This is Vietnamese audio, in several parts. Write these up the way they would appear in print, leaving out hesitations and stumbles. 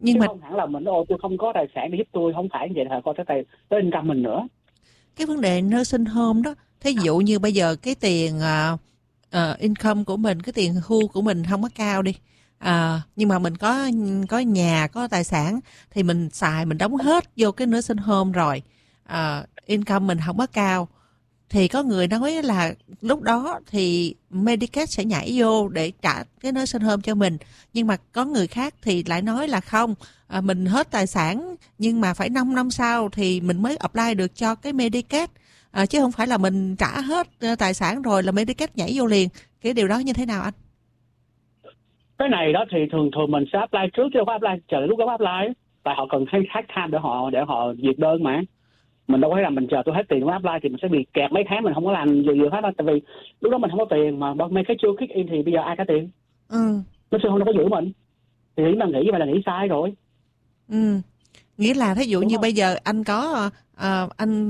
Nhưng chứ mà không hẳn là mình tôi không có tài sản để giúp tôi, không phải vậy, là coi tới income mình nữa. cái vấn đề nursing home đó, thí dụ như bây giờ cái tiền income của mình, cái tiền hưu của mình không có cao đi, nhưng mà mình có nhà, có tài sản, thì mình xài, mình đóng hết vô cái nursing home rồi, income mình không có cao, thì có người nói là lúc đó thì Medicaid sẽ nhảy vô để trả cái nursing home cho mình. Nhưng mà có người khác thì lại nói là không, mình hết tài sản nhưng mà phải 5 năm sau thì mình mới apply được cho cái Medicaid, chứ không phải là mình trả hết tài sản rồi là Medicaid nhảy vô liền. Cái điều đó như thế nào anh? Cái này đó thì thường thường mình sẽ apply trước chứ đâu có apply chờ lúc đó apply, tại họ cần hết time để họ duyệt đơn mà. Mình đâu có thể là mình chờ tôi hết tiền mới apply, thì mình sẽ bị kẹt mấy tháng mình không có làm gì hết đó, tại vì lúc đó mình không có tiền mà mấy cái chưa kick in thì bây giờ ai trả tiền? Nó sẽ không có giữ mình, thì nghĩ mà nghĩ vậy là nghĩ sai rồi. Nghĩa là thí dụ Đúng như không? bây giờ anh có anh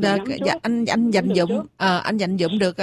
anh dành dụm được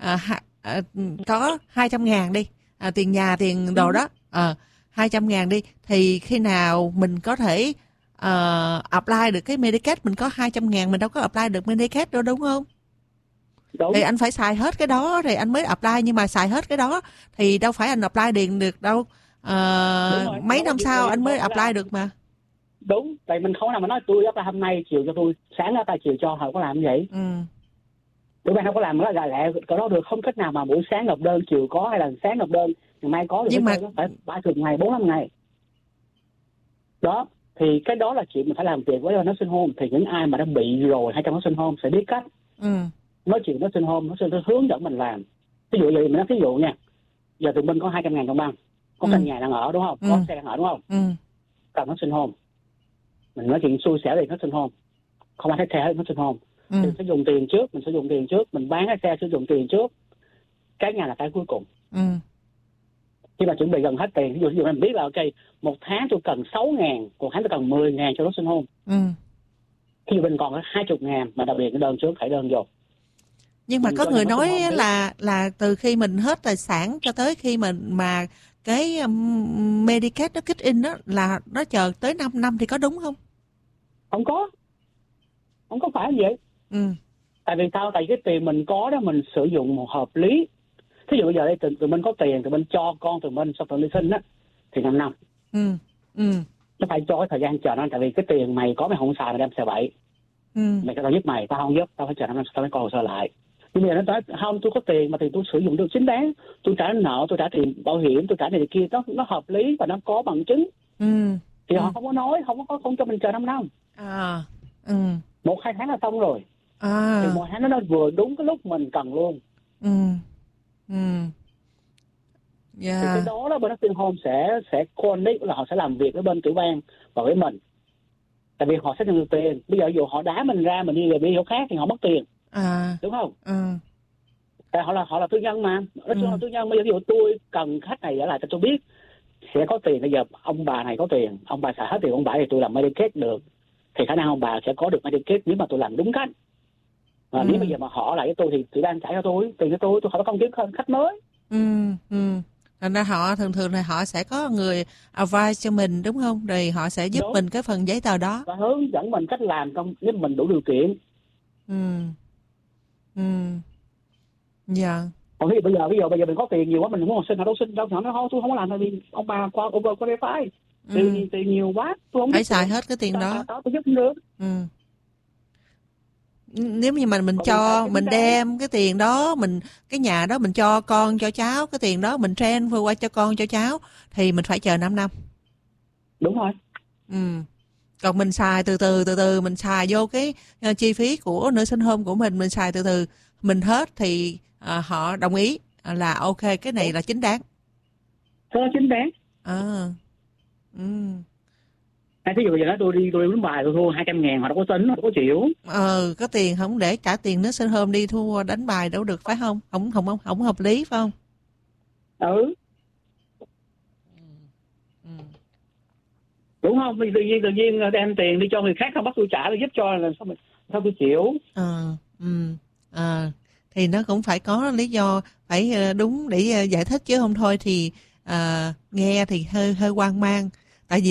có 200.000 đi, tiền nhà tiền đồ đó, 200.000 đi, thì khi nào mình có thể apply được cái Medicaid? Mình có 200.000 mình đâu có apply được Medicaid đâu, đúng không? Đúng. Thì anh phải xài hết cái đó rồi anh mới apply, nhưng mà xài hết cái đó thì đâu phải anh apply liền được đâu, mấy năm sau anh mới apply được mà. Đúng, tại mình không nào mà nói tôi apply hôm nay chiều cho tôi, sáng apply chiều cho, họ có làm như vậy. Tụi bạn không có làm nó gà lẹ cái đó được, không cách nào mà buổi sáng nộp đơn chiều có, hay là sáng nộp đơn ngày mai có được. Nhưng mà nó phải 30 ngày 45 ngày đó, thì cái đó là chuyện mình phải làm việc với nursing home. Thì những ai mà đã bị rồi hay trong nursing home sẽ biết cách nói chuyện nursing home, nó sẽ hướng dẫn mình làm. Ví dụ vậy, mình nói ví dụ nha, giờ tụi mình có 200.000 trong băng, có căn nhà đang ở đúng không, có xe đang ở đúng không, cần nursing home, mình nói chuyện xui xẻo thì nursing home không ai thấy theo nursing home. Mình sẽ dùng tiền trước, mình bán cái xe sử dụng tiền trước, cái nhà là cái cuối cùng. Khi mà chuẩn bị gần hết tiền, ví dụ mình biết là ok, một tháng tôi cần 6.000, một tháng tôi cần 10.000 cho nursing home. Khi mình còn 20.000 mà đặc biệt cái đơn trước, phải đơn vô. Nhưng mà có người nói là từ khi mình hết tài sản cho tới khi mà cái Medicaid nó kích in đó là nó chờ tới 5 năm thì có đúng không? Không có phải như vậy. Tại vì sao? Tại cái tiền mình có đó mình sử dụng một hợp lý. Thí dụ bây giờ đây tụi mình có tiền, tụi mình cho con tụi mình sau tụi đi sinh á thì 5 năm. Nó phải cho cái thời gian chờ nó, tại vì cái tiền mày có mày không xài, mày đem xài bậy. Mày tao giúp mày, tao không giúp, tao phải chờ 5 năm tao mới còn hồ sơ lại. Nhưng bây giờ nó nói không, tôi có tiền mà tiền tôi sử dụng được chính đáng, tôi trả nợ, tôi trả tiền bảo hiểm, tôi trả này kia, nó hợp lý và nó có bằng chứng. Thì họ không có nói, không cho mình chờ 5 năm. 1-2 tháng là xong rồi. Thì 1 tháng nó vừa đúng cái lúc mình cần luôn. Thì cái đó bên nursing home sẽ connect, là họ sẽ làm việc với bên tiểu bang và với mình. Tại vì họ sẽ nhận được tiền. Bây giờ dù họ đá mình ra, mình đi về đi chỗ khác thì họ mất tiền. Đúng không? Tại họ là tư nhân mà. Nói chung là tư nhân. Bây giờ ví dụ tôi cần khách này trở lại cho tôi biết sẽ có tiền. Bây giờ ông bà này có tiền, ông bà xài hết tiền ông bà thì tôi làm Medicaid được, thì khả năng ông bà sẽ có được Medicaid nếu mà tôi làm đúng cách. Và nếu bây giờ mà họ lại với tôi thì đang trả cho tôi tiền cho tôi không có công kiếm khách mới. Thành ra họ thường là họ sẽ có người advice cho mình, đúng không? Rồi họ sẽ giúp mình cái phần giấy tờ đó và hướng dẫn mình cách làm nếu mình đủ điều kiện. Dạ. Còn bây giờ mình có tiền nhiều quá, mình muốn học sinh, đâu sinh đâu nhỏ nó thôi, tôi không có làm, tại vì ông bà qua verify tiền nhiều quá, tôi không phải xài hết cái tiền đó. Tôi giúp không được. Nếu như mà mình cho, mình đem cái tiền đó, cái nhà đó mình cho con cho cháu, cái tiền đó mình transfer qua cho con cho cháu thì mình phải chờ 5 năm. Đúng rồi. Còn mình xài từ từ mình xài vô cái chi phí của nursing home của mình xài từ từ, mình hết thì họ đồng ý là ok, cái này là chính đáng. Đó chính đáng. Ví dụ bây giờ tôi đi đánh bài, tôi thua 200.000, họ đâu có tính, họ đâu có chịu. Có tiền không để trả tiền nursing home đi thua đánh bài đâu được, phải không? Không hợp lý, phải không? Đúng không? Tự nhiên đem tiền đi cho người khác, không bắt tôi trả, tôi giúp cho là sao tôi chịu. Thì nó cũng phải có lý do, phải đúng để giải thích, chứ không thôi thì nghe thì hơi hoang mang.